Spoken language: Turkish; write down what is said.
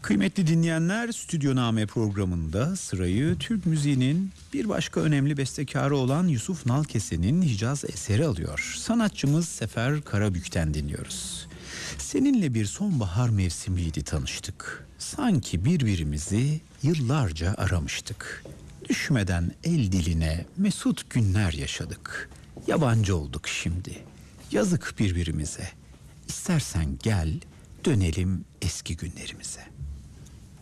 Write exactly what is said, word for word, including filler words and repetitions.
Kıymetli dinleyenler, Stüdyoname programında sırayı Türk müziğinin bir başka önemli bestekarı olan Yusuf Nalkese'nin Hicaz eseri alıyor. Sanatçımız Sefer Karabük'ten dinliyoruz. Seninle bir sonbahar mevsimiydi tanıştık. Sanki birbirimizi yıllarca aramıştık. Düşmeden el diline mesut günler yaşadık. Yabancı olduk şimdi. Yazık birbirimize. İstersen gel, dönelim eski günlerimize.